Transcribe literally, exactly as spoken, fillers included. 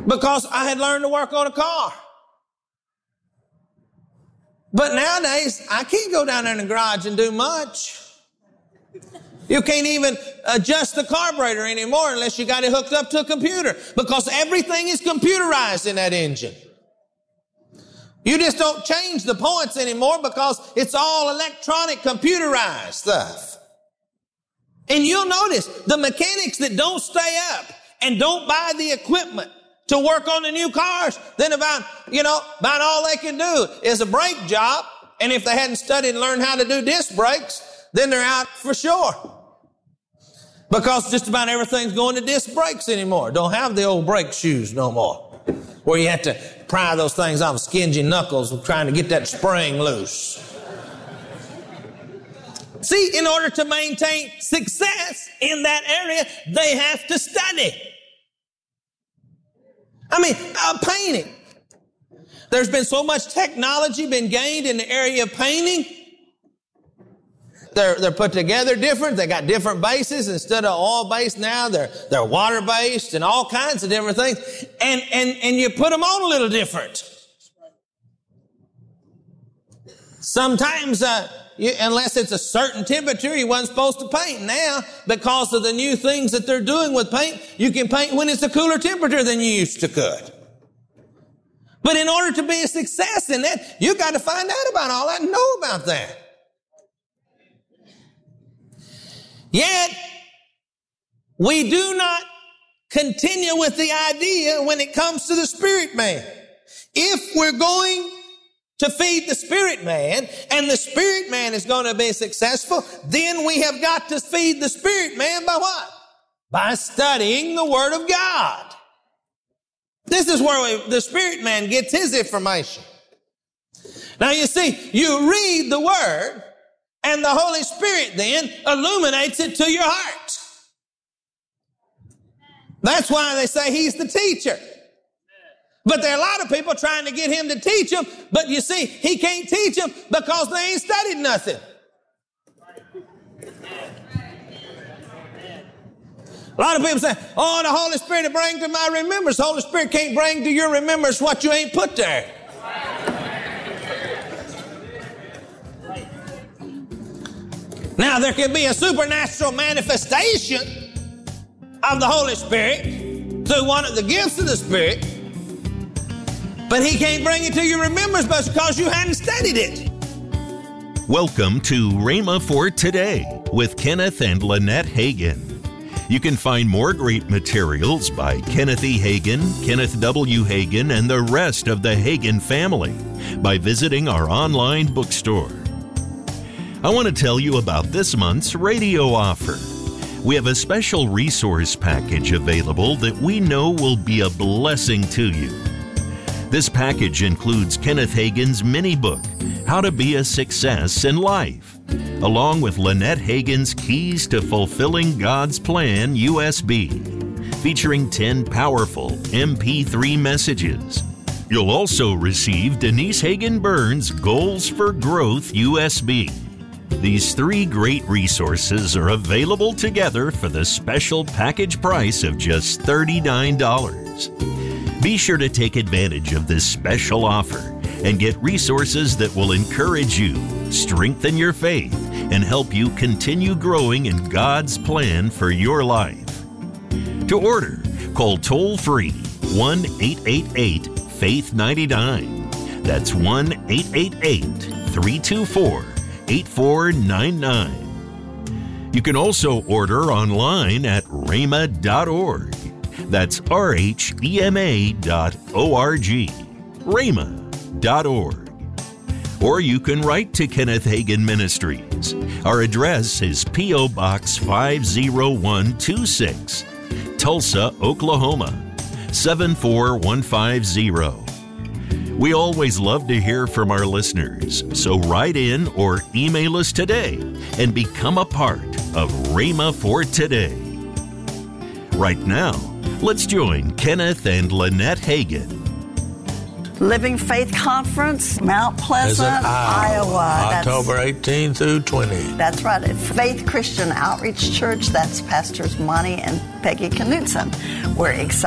because I had learned to work on a car. But nowadays, I can't go down there in the garage and do much. You can't even adjust the carburetor anymore unless you got it hooked up to a computer, because everything is computerized in that engine. You just don't change the points anymore because it's all electronic, computerized stuff. And you'll notice the mechanics that don't stay up and don't buy the equipment to work on the new cars, then about, you know, about all they can do is a brake job. And if they hadn't studied and learned how to do disc brakes, then they're out for sure. Because just about everything's going to disc brakes anymore. Don't have the old brake shoes no more, where you have to pry those things off, skingy knuckles trying to get that spring loose. See, in order to maintain success in that area, they have to study. I mean, uh, painting. There's been so much technology been gained in the area of painting. They're, they're put together different. They got different bases. Instead of oil-based now, they're, they're water-based and all kinds of different things. And, and, and you put them on a little different. Sometimes, uh, you, unless it's a certain temperature, you wasn't supposed to paint. Now, because of the new things that they're doing with paint, you can paint when it's a cooler temperature than you used to could. But in order to be a success in that, you got to find out about all that and know about that. Yet, we do not continue with the idea when it comes to the spirit man. If we're going to feed the spirit man, and the spirit man is going to be successful, then we have got to feed the spirit man by what? By studying the Word of God. This is where we, the spirit man gets his information. Now you see, you read the Word, and the Holy Spirit then illuminates it to your heart. That's why they say He's the teacher. But there are a lot of people trying to get Him to teach them, but you see, He can't teach them because they ain't studied nothing. A lot of people say, oh, the Holy Spirit will bring to my remembrance. The Holy Spirit can't bring to your remembrance what you ain't put there. Now, there can be a supernatural manifestation of the Holy Spirit through one of the gifts of the Spirit, but He can't bring it to your remembrance because you hadn't studied it. Welcome to Rhema for Today with Kenneth and Lynette Hagin. You can find more great materials by Kenneth E. Hagin, Kenneth W. Hagin, and the rest of the Hagin family by visiting our online bookstore. I want to tell you about this month's radio offer. We have a special resource package available that we know will be a blessing to you. This package includes Kenneth Hagin's mini book, How to Be a Success in Life, along with Lynette Hagin's Keys to Fulfilling God's Plan U S B, featuring ten powerful M P three messages. You'll also receive Denise Hagin Burns' Goals for Growth U S B. These three great resources are available together for the special package price of just thirty-nine dollars. Be sure to take advantage of this special offer and get resources that will encourage you, strengthen your faith, and help you continue growing in God's plan for your life. To order, call toll-free one eight eight eight faith nine nine. That's one eight eight eight three two four eight four nine nine. You can also order online at rhema dot org. That's R H E M A dot O R G, rhema dot org. Or you can write to Kenneth Hagin Ministries. Our address is P O Box five oh one two six, Tulsa, Oklahoma, seven four one five zero. We always love to hear from our listeners, so write in or email us today and become a part of Rhema for Today. Right now, let's join Kenneth and Lynette Hagin. Living Faith Conference, Mount Pleasant, Iowa. Iowa. October eighteenth through twentieth. That's right, at Faith Christian Outreach Church. That's Pastors Monty and Peggy Knutson. We're excited.